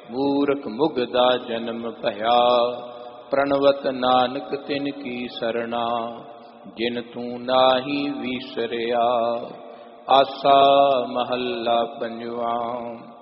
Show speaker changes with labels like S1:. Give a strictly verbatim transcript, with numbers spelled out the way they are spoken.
S1: ਮੂਰਖ ਮੁਗਦਾ ਜਨਮ ਭਇਆ। ਪ੍ਰਣਵਤ ਨਾਨਕ ਤਿਨ ਕੀ ਸਰਣਾ, ਜਿਨ ਤੂੰ ਨਾਹੀ ਵੀਸਰਿਆ। ਆਸਾ ਮਹੱਲਾ ਪੰਜਵਾ।